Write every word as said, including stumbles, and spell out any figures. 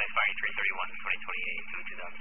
expiring three thirty-one twenty twenty-eight to two thousand